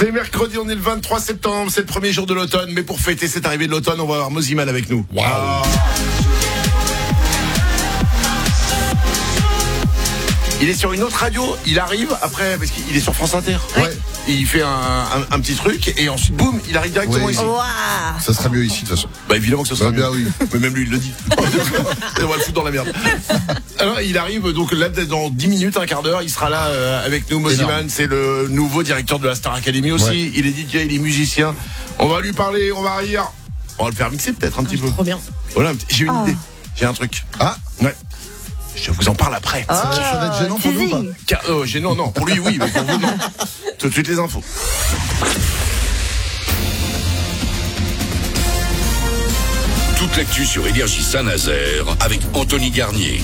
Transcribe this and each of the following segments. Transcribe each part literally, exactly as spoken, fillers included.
C'est mercredi, on est le vingt-trois septembre, c'est le premier jour de l'automne. Mais pour fêter cette arrivée de l'automne, on va avoir Mosiman avec nous. Waouh. Il est sur une autre radio, il arrive après, parce qu'il est sur France Inter. Ouais. Il fait un, un, un petit truc et ensuite, boum, il arrive directement Oui. ici. Wow. Ça sera mieux ici de toute façon. Bah évidemment que ce sera Bah, bien, mieux. oui. Mais même lui, il le dit. On va le foutre dans la merde. Alors, il arrive donc là, dans dix minutes, un quart d'heure, il sera là euh, avec nous. Mosiman, c'est le nouveau directeur de la Star Academy aussi. Ouais. Il est D J, il est musicien. On va lui parler, on va rire. On va le faire mixer peut-être un petit peu. Trop bien. Voilà, j'ai une Oh. idée. J'ai un truc. Ah, Ouais. Je vous en parle après. ça va être gênant pour nous ou pas? Car, euh, gênant, non. Pour lui, oui, mais pour vous, non. Tout de suite, les infos. Toute l'actu sur Énergie Saint-Nazaire avec Anthony Garnier.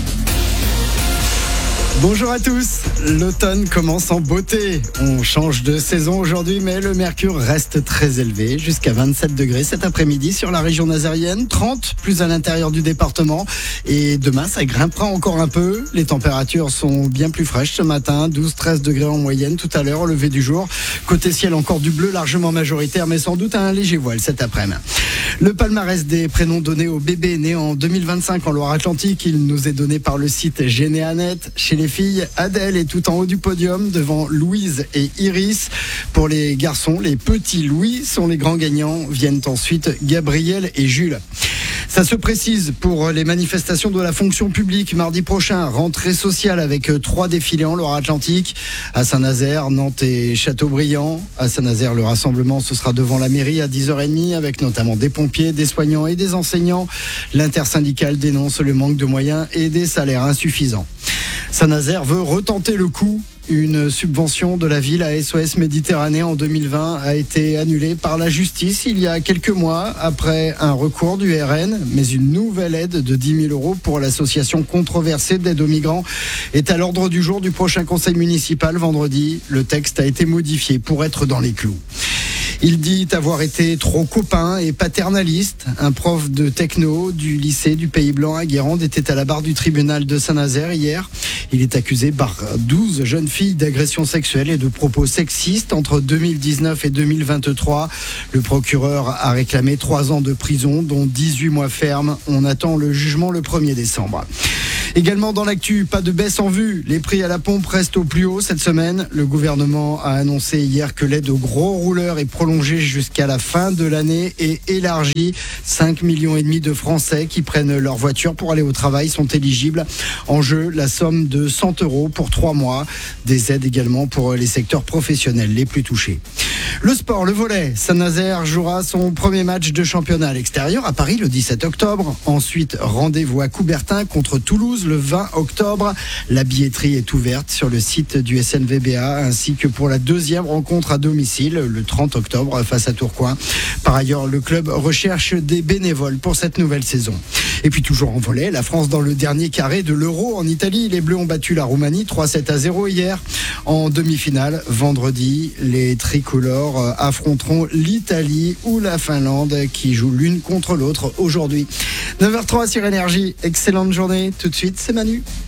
Bonjour à tous, l'automne commence en beauté. On change de saison aujourd'hui, mais le mercure reste très élevé, jusqu'à vingt-sept degrés cet après-midi sur la région nazarienne, trente plus à l'intérieur du département. Et demain, ça grimpera encore un peu. Les températures sont bien plus fraîches ce matin, douze à treize degrés en moyenne tout à l'heure au lever du jour. Côté ciel, encore du bleu largement majoritaire, mais sans doute un léger voile cet après-midi. Le palmarès des prénoms donnés aux bébés nés en deux mille vingt-cinq en Loire-Atlantique, il nous est donné par le site Généanet. Chez les filles, Adèle est tout en haut du podium devant Louise et Iris. Pour les garçons, les petits Louis sont les grands gagnants. Viennent ensuite Gabriel et Jules. Ça se précise pour les manifestations de la fonction publique mardi prochain. Rentrée sociale avec trois défilés en Loire-Atlantique. À Saint-Nazaire, Nantes et Châteaubriand. À Saint-Nazaire, le rassemblement, ce sera devant la mairie à dix heures trente avec notamment des pompiers, des soignants et des enseignants. L'intersyndicale dénonce le manque de moyens et des salaires insuffisants. Saint-Nazaire veut retenter le coup. Une subvention de la ville à S O S Méditerranée en deux mille vingt a été annulée par la justice il y a quelques mois après un recours du R N. Mais une nouvelle aide de dix mille euros pour l'association controversée d'aide aux migrants est à l'ordre du jour du prochain conseil municipal vendredi. Le texte a été modifié pour être dans les clous. Il dit avoir été trop copain et paternaliste. Un prof de techno du lycée du Pays Blanc à Guérande était à la barre du tribunal de Saint-Nazaire hier. Il est accusé par douze jeunes filles d'agression sexuelle et de propos sexistes entre deux mille dix-neuf et deux mille vingt-trois. Le procureur a réclamé trois ans de prison, dont dix-huit mois ferme. On attend le jugement le premier décembre. Également dans l'actu, pas de baisse en vue. Les prix à la pompe restent au plus haut cette semaine. Le gouvernement a annoncé hier que l'aide aux gros rouleurs est prolongée jusqu'à la fin de l'année et élargie. cinq millions et demi de Français qui prennent leur voiture pour aller au travail sont éligibles. En jeu, la somme de cent euros pour trois mois. Des aides également pour les secteurs professionnels les plus touchés. Le sport, le volley. Saint-Nazaire jouera son premier match de championnat à l'extérieur à Paris le dix-sept octobre. Ensuite, rendez-vous à Coubertin contre Toulouse le vingt octobre. La billetterie est ouverte sur le site du S N V B A ainsi que pour la deuxième rencontre à domicile le trente octobre face à Tourcoing. Par ailleurs, le club recherche des bénévoles pour cette nouvelle saison. Et puis toujours en volley, la France dans le dernier carré de l'Euro en Italie. Les Bleus ont battu la Roumanie trois à sept à zéro hier. En demi-finale, vendredi, les tricolores affronteront l'Italie ou la Finlande qui jouent l'une contre l'autre aujourd'hui. neuf heures trois sur Énergie. Excellente journée. Tout de suite, c'est Manu.